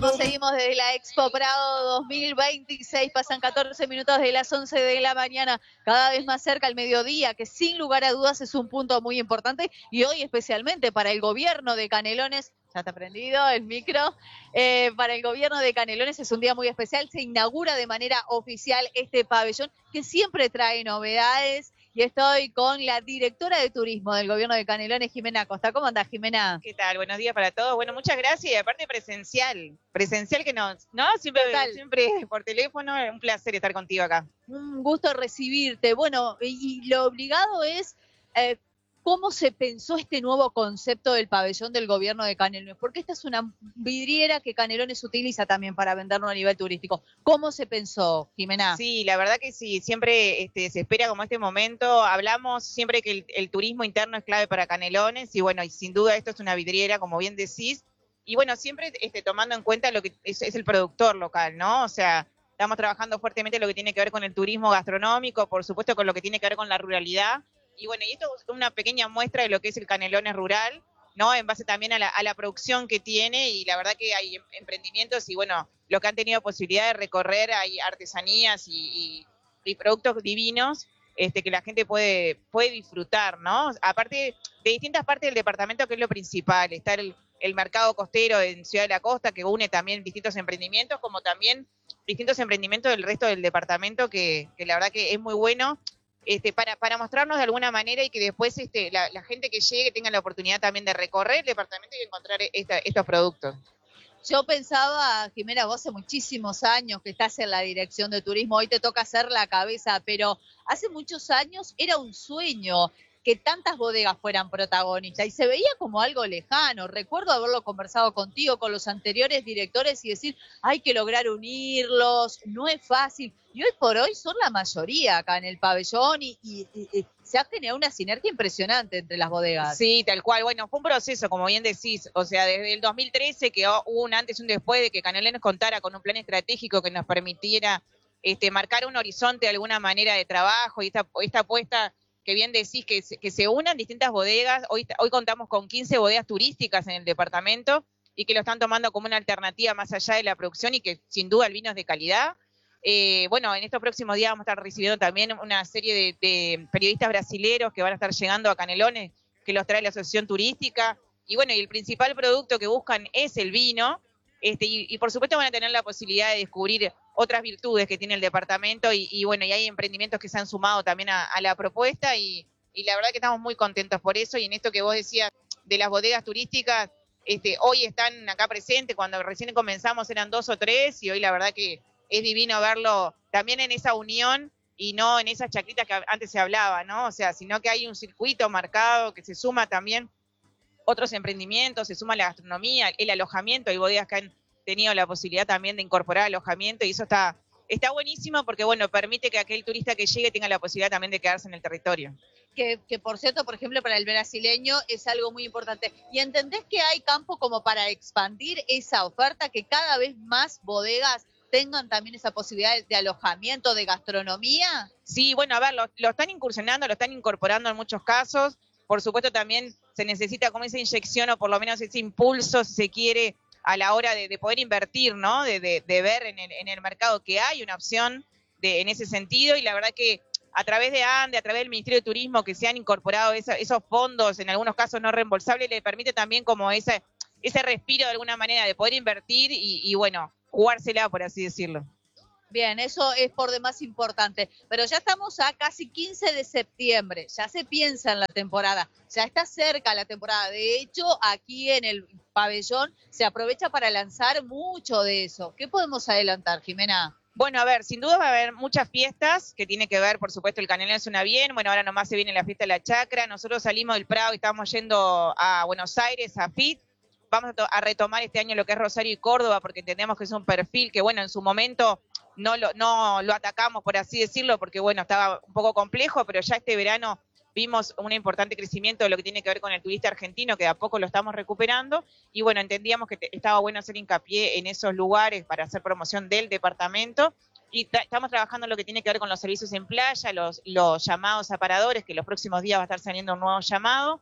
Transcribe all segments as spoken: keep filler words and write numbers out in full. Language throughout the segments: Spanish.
Seguimos desde la Expo Prado dos mil veintiséis, pasan catorce minutos de las once de la mañana, cada vez más cerca al mediodía, que sin lugar a dudas es un punto muy importante, y hoy especialmente para el gobierno de Canelones. Ya está prendido el micro. Eh, para el gobierno de Canelones es un día muy especial, se inaugura de manera oficial este pabellón que siempre trae novedades. Y estoy con la directora de turismo del gobierno de Canelones, Jimena Costa. ¿Cómo andás, Jimena? ¿Qué tal? Buenos días para todos. Bueno, muchas gracias y aparte presencial, presencial que nos, ¿no? Siempre, siempre por teléfono, un placer estar contigo acá. Un gusto recibirte. Bueno, y lo obligado es eh, cómo se pensó este nuevo concepto del pabellón del gobierno de Canelones, porque esta es una vidriera que Canelones utiliza también para venderlo a nivel turístico. ¿Cómo se pensó, Jimena? Sí, la verdad que sí, siempre este, se espera como este momento, hablamos siempre que el, el turismo interno es clave para Canelones y bueno, y sin duda esto es una vidriera, como bien decís, y bueno, siempre este, tomando en cuenta lo que es, es el productor local, ¿no? O sea, estamos trabajando fuertemente en lo que tiene que ver con el turismo gastronómico, por supuesto con lo que tiene que ver con la ruralidad. Y bueno, y esto es una pequeña muestra de lo que es el Canelones rural, ¿no? En base también a la, a la producción que tiene, y la verdad que hay emprendimientos y bueno, lo que han tenido posibilidad de recorrer, hay artesanías y, y, y productos divinos este, que la gente puede, puede disfrutar, ¿no? Aparte de distintas partes del departamento, que es lo principal, está el, el mercado costero en Ciudad de la Costa, que une también distintos emprendimientos, como también distintos emprendimientos del resto del departamento, que, que la verdad que es muy bueno. Este, para, para mostrarnos de alguna manera y que después este, la, la gente que llegue tenga la oportunidad también de recorrer el departamento y encontrar esta, estos productos. Yo pensaba, Jimena, vos hace muchísimos años que estás en la dirección de turismo, hoy te toca hacer la cabeza, pero hace muchos años era un sueño que tantas bodegas fueran protagonistas y se veía como algo lejano. Recuerdo haberlo conversado contigo, con los anteriores directores y decir, hay que lograr unirlos, no es fácil. Y hoy por hoy son la mayoría acá en el pabellón y, y, y, y se ha generado una sinergia impresionante entre las bodegas. Sí, tal cual. Bueno, fue un proceso, como bien decís. O sea, desde el dos mil trece que hubo un antes y un después de que Canelones contara con un plan estratégico que nos permitiera este, marcar un horizonte de alguna manera de trabajo y esta, esta apuesta que bien decís, que se, que se unan distintas bodegas. Hoy, hoy contamos con quince bodegas turísticas en el departamento y que lo están tomando como una alternativa más allá de la producción y que sin duda el vino es de calidad. Eh, bueno, en estos próximos días vamos a estar recibiendo también una serie de, de periodistas brasileros que van a estar llegando a Canelones, que los trae la Asociación Turística. Y bueno, y el principal producto que buscan es el vino. Este, y, y por supuesto van a tener la posibilidad de descubrir otras virtudes que tiene el departamento y, y bueno, y hay emprendimientos que se han sumado también a, a la propuesta y, y la verdad que estamos muy contentos por eso. Y en esto que vos decías de las bodegas turísticas, este, hoy están acá presentes, cuando recién comenzamos eran dos o tres y hoy la verdad que es divino verlo también en esa unión y no en esas chacritas que antes se hablaba, ¿no? O sea, sino que hay un circuito marcado que se suma también otros emprendimientos, se suma la gastronomía, el alojamiento, hay bodegas que han tenido la posibilidad también de incorporar alojamiento y eso está, está buenísimo porque, bueno, permite que aquel turista que llegue tenga la posibilidad también de quedarse en el territorio. Que, que por cierto, por ejemplo, para el brasileño es algo muy importante. ¿Y entendés que hay campo como para expandir esa oferta, que cada vez más bodegas tengan también esa posibilidad de, de alojamiento, de gastronomía? Sí, bueno, a ver, lo, lo están incursionando, lo están incorporando en muchos casos. Por supuesto también se necesita como esa inyección o por lo menos ese impulso, si se quiere, a la hora de, de poder invertir, ¿no? De, de, de ver en el, en el mercado que hay una opción de, en ese sentido y la verdad que a través de ANDE, a través del Ministerio de Turismo, que se han incorporado esa, esos fondos, en algunos casos no reembolsables, le permite también como ese, ese respiro de alguna manera de poder invertir y, y bueno, jugársela, por así decirlo. Bien, eso es por demás importante, pero ya estamos a casi quince de septiembre, ya se piensa en la temporada, ya está cerca la temporada. De hecho, aquí en el pabellón se aprovecha para lanzar mucho de eso. ¿Qué podemos adelantar, Jimena? Bueno, a ver, sin duda va a haber muchas fiestas que tiene que ver, por supuesto, el Canelones suena bien. Bueno, ahora nomás se viene la fiesta de la Chacra. Nosotros salimos del Prado y estamos yendo a Buenos Aires, a F I T. Vamos a, a retomar este año lo que es Rosario y Córdoba porque entendemos que es un perfil que, bueno, en su momento no lo, no lo atacamos, por así decirlo, porque, bueno, estaba un poco complejo, pero ya este verano vimos un importante crecimiento de lo que tiene que ver con el turista argentino, que de a poco lo estamos recuperando, y bueno, entendíamos que te, estaba bueno hacer hincapié en esos lugares para hacer promoción del departamento, y estamos trabajando en lo que tiene que ver con los servicios en playa, los, los llamados a paradores, que los próximos días va a estar saliendo un nuevo llamado,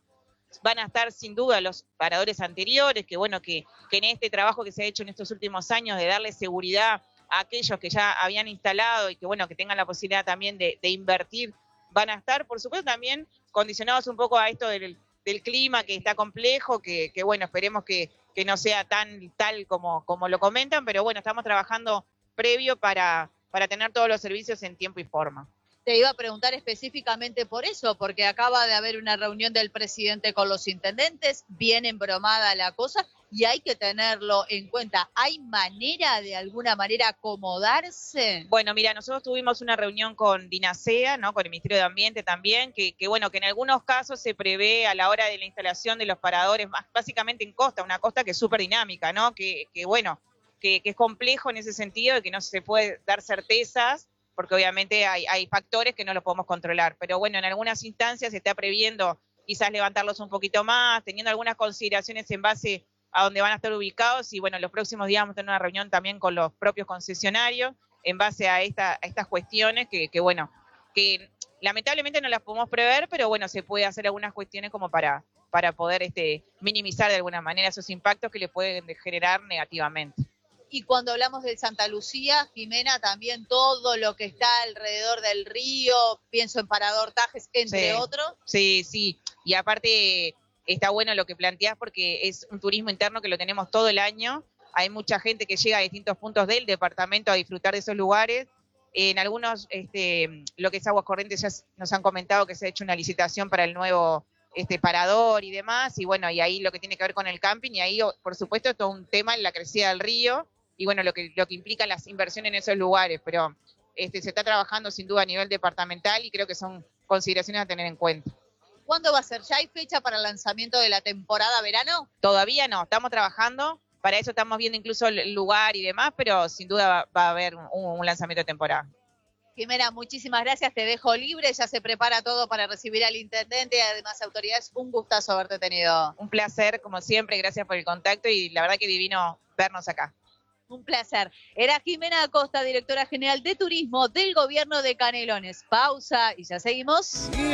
van a estar sin duda los paradores anteriores, que bueno, que, que en este trabajo que se ha hecho en estos últimos años de darle seguridad a aquellos que ya habían instalado y que bueno, que tengan la posibilidad también de, de invertir, van a estar, por supuesto, también condicionados un poco a esto del, del clima que está complejo, que, que bueno, esperemos que, que no sea tan tal como, como lo comentan, pero bueno, estamos trabajando previo para, para tener todos los servicios en tiempo y forma. Te iba a preguntar específicamente por eso, porque acaba de haber una reunión del presidente con los intendentes, bien embromada la cosa, y hay que tenerlo en cuenta. ¿Hay manera, de alguna manera, acomodarse? Bueno, mira, nosotros tuvimos una reunión con DINASEA, ¿no? Con el Ministerio de Ambiente también, que, que bueno, que en algunos casos se prevé a la hora de la instalación de los paradores, más básicamente en costa, una costa que es súper dinámica, ¿no? Que, que bueno, que, que es complejo en ese sentido, de que no se puede dar certezas, porque obviamente hay, hay factores que no los podemos controlar. Pero bueno, en algunas instancias se está previendo quizás levantarlos un poquito más, teniendo algunas consideraciones en base a donde van a estar ubicados, y bueno, los próximos días vamos a tener una reunión también con los propios concesionarios en base a, esta, a estas cuestiones que, que bueno, que lamentablemente no las podemos prever, pero bueno, se puede hacer algunas cuestiones como para, para poder este, minimizar de alguna manera esos impactos que le pueden generar negativamente. Y cuando hablamos del Santa Lucía, Jimena, también todo lo que está alrededor del río, pienso en Parador Tajes, entre sí, otros. Sí, sí, y aparte está bueno lo que planteás porque es un turismo interno que lo tenemos todo el año. Hay mucha gente que llega a distintos puntos del departamento a disfrutar de esos lugares. En algunos, este, lo que es Aguas Corrientes, ya nos han comentado que se ha hecho una licitación para el nuevo este, parador y demás, y bueno, y ahí lo que tiene que ver con el camping, y ahí, por supuesto, es todo un tema en la crecida del río, y bueno, lo que, lo que implica las inversiones en esos lugares, pero este, se está trabajando sin duda a nivel departamental y creo que son consideraciones a tener en cuenta. ¿Cuándo va a ser? ¿Ya hay fecha para el lanzamiento de la temporada verano? Todavía no, estamos trabajando, para eso estamos viendo incluso el lugar y demás, pero sin duda va, va a haber un, un lanzamiento de temporada. Jimena, muchísimas gracias, te dejo libre, ya se prepara todo para recibir al intendente y además autoridades. Un gustazo haberte tenido. Un placer, como siempre, gracias por el contacto y la verdad que divino vernos acá. Un placer. Era Jimena Acosta, directora general de Turismo del Gobierno de Canelones. Pausa y ya seguimos.